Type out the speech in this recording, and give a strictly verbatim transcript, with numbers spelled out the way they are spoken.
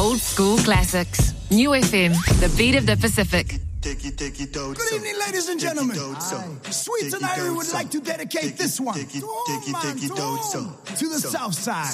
old school classics. New F M, the beat of the Pacific. Good evening, ladies and gentlemen. Sweet and Irie would like to dedicate this one to all man, to all, to the south side.